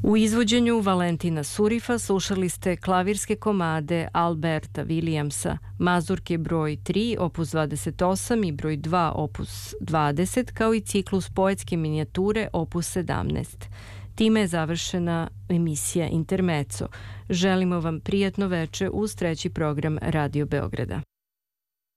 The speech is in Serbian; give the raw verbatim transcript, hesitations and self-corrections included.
U izvođenju Valentina Surifa slušali ste klavirske komade Alberta Williamsa, mazurke broj tri, opus dvadeset osam i broj dva, opus dvadeset, kao i ciklus poetske minijature, opus sedamnaest. Time je završena emisija Intermezzo. Želimo vam prijatno veče uz treći program Radio Beograda.